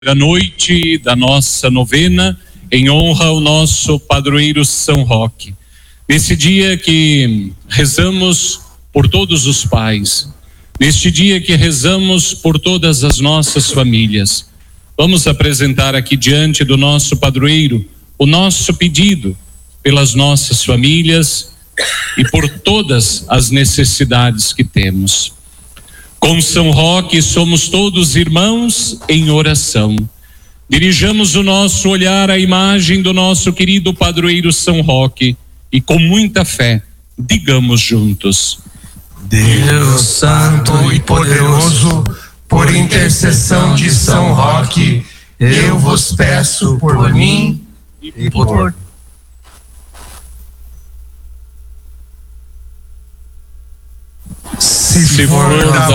A noite da nossa novena em honra ao nosso padroeiro São Roque. Nesse dia que rezamos por todos os pais, neste dia que rezamos por todas as nossas famílias, vamos apresentar aqui diante do nosso padroeiro o nosso pedido pelas nossas famílias e por todas as necessidades que temos. Com São Roque somos todos irmãos em oração. Dirijamos o nosso olhar à imagem do nosso querido padroeiro São Roque e com muita fé digamos juntos: Deus Santo e Poderoso, por intercessão de São Roque, eu vos peço por mim e por se for da